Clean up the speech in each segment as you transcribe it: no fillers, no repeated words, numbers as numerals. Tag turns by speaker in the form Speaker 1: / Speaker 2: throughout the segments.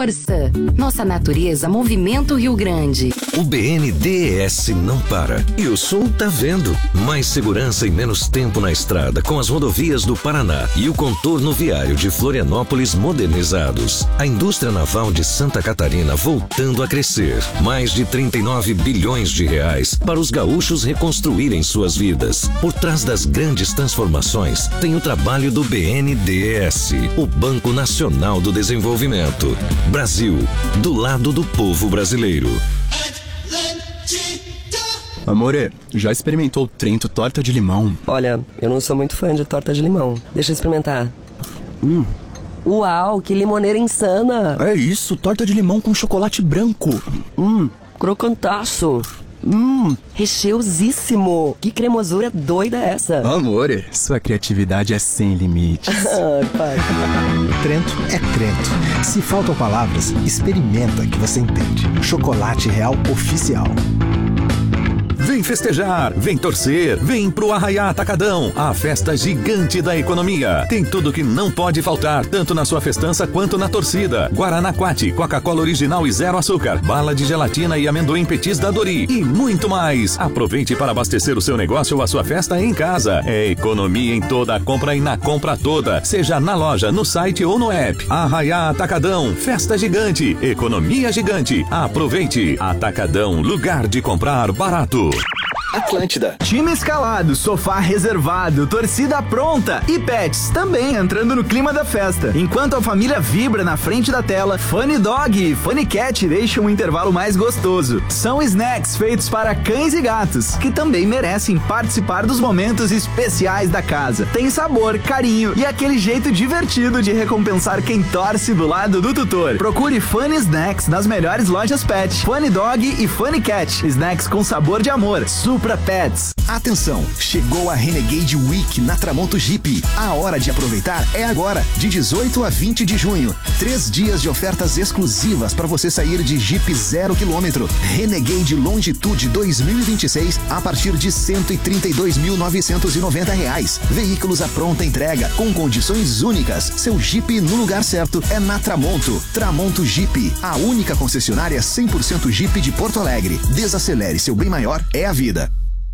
Speaker 1: força. Nossa natureza movimenta o Rio Grande.
Speaker 2: O BNDES não para. E o Sul tá vendo. Mais segurança e menos tempo na estrada com as rodovias do Paraná e o contorno viário de Florianópolis modernizados. A indústria naval de Santa Catarina voltando a crescer. Mais de 39 bilhões de reais para os gaúchos reconstruírem suas vidas. Por trás das grandes transformações tem o trabalho do BNDES, o Banco Nacional do Desenvolvimento. Brasil, do lado do povo brasileiro.
Speaker 3: Amore, já experimentou Trento torta de limão?
Speaker 4: Olha, eu não sou muito fã de torta de limão. Deixa eu experimentar. Uau, que limoneira insana!
Speaker 3: É isso, torta de limão com chocolate branco.
Speaker 4: Crocantaço. Recheosíssimo. Que cremosura doida é essa?
Speaker 3: Amore, sua criatividade é sem limites.
Speaker 4: Pai.
Speaker 5: Trento é Trento. Se faltam palavras, experimenta que você entende. Chocolate Real Oficial.
Speaker 6: Vem festejar, vem torcer, vem pro Arraiá Atacadão, a festa gigante da economia. Tem tudo que não pode faltar, tanto na sua festança quanto na torcida. Guaraná Quati, Coca-Cola original e zero açúcar, bala de gelatina e amendoim petis da Dori e muito mais. Aproveite para abastecer o seu negócio ou a sua festa em casa. É economia em toda a compra e na compra toda, seja na loja, no site ou no app. Arraiá Atacadão, festa gigante, economia gigante. Aproveite. Atacadão, lugar de comprar barato.
Speaker 7: Atlântida. Time escalado, sofá reservado, torcida pronta e pets também entrando no clima da festa. Enquanto a família vibra na frente da tela, Funny Dog e Funny Cat deixam um intervalo mais gostoso. São snacks feitos para cães e gatos, que também merecem participar dos momentos especiais da casa. Tem sabor, carinho e aquele jeito divertido de recompensar quem torce do lado do tutor. Procure Funny Snacks nas melhores lojas pet. Funny Dog e Funny Cat. Snacks com sabor de amor. Supra Pets.
Speaker 5: Atenção, chegou a Renegade Week na Tramonto Jeep. A hora de aproveitar é agora, de 18 a 20 de junho. 3 dias de ofertas exclusivas para você sair de Jeep 0 km. Renegade Longitude 2026 a partir de R$ 132.990. Veículos à pronta entrega, com condições únicas. Seu Jeep no lugar certo é na Tramonto. Tramonto Jeep, a única concessionária 100% Jeep de Porto Alegre. Desacelere, seu bem maior é a vida.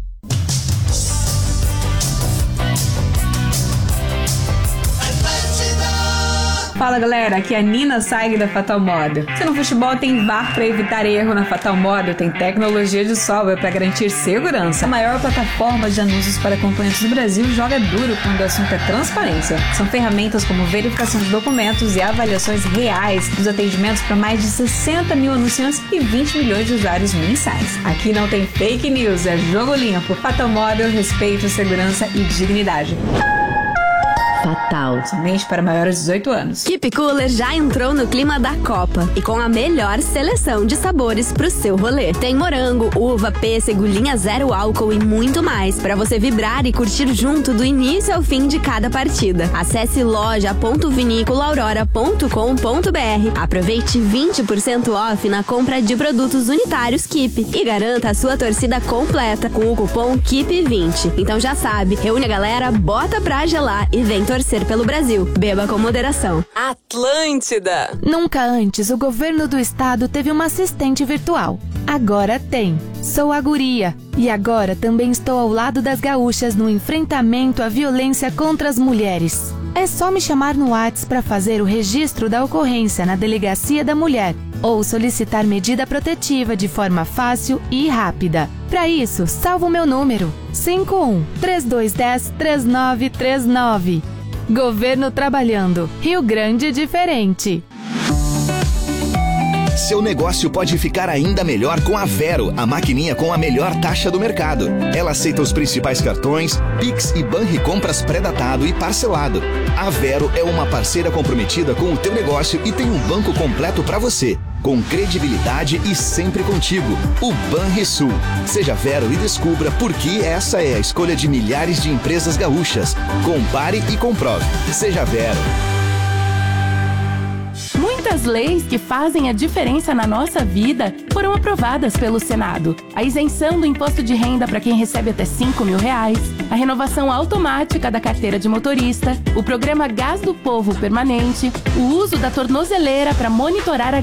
Speaker 8: Fala galera, aqui é a Nina Saig da Fatal Model. Se no futebol tem VAR para evitar erro, na Fatal Model tem tecnologia de sobra para garantir segurança. A maior plataforma de anúncios para acompanhantes do Brasil joga duro quando o assunto é transparência. São ferramentas como verificação de documentos e avaliações reais dos atendimentos para mais de 60 mil anunciantes e 20 milhões de usuários mensais. Aqui não tem fake news, é jogo limpo. Fatal Model, respeito, segurança e dignidade.
Speaker 9: Fatal.
Speaker 8: Somente para maiores de 18 anos.
Speaker 9: Keep Cooler já entrou no clima da Copa e com a melhor seleção de sabores pro seu rolê. Tem morango, uva, pêssego, linha zero álcool e muito mais para você vibrar e curtir junto do início ao fim de cada partida. Acesse loja.vinícolaaurora.com.br. Aproveite 20% off na compra de produtos unitários Keep e garanta a sua torcida completa com o cupom KEEP20. Então já sabe, reúne a galera, bota pra gelar e vem torcer pelo Brasil. Beba com moderação.
Speaker 10: Atlântida.
Speaker 11: Nunca antes o governo do estado teve uma assistente virtual. Agora tem. Sou a Guria. E agora também estou ao lado das gaúchas no enfrentamento à violência contra as mulheres. É só me chamar no WhatsApp para fazer o registro da ocorrência na Delegacia da Mulher ou solicitar medida protetiva de forma fácil e rápida. Para isso, salva o meu número: 51-3210-3939. Governo trabalhando. Rio Grande diferente.
Speaker 5: Seu negócio pode ficar ainda melhor com a Vero, a maquininha com a melhor taxa do mercado. Ela aceita os principais cartões, Pix e Banricompras pré-datado e parcelado. A Vero é uma parceira comprometida com o teu negócio e tem um banco completo para você, com credibilidade e sempre contigo. O Banrisul. Seja Vero e descubra por que essa é a escolha de milhares de empresas gaúchas. Compare e comprove. Seja Vero.
Speaker 12: Muitas leis que fazem a diferença na nossa vida foram aprovadas pelo Senado. A isenção do imposto de renda para quem recebe até R$5.000, a renovação automática da carteira de motorista, o programa Gás do Povo permanente, o uso da tornozeleira para monitorar a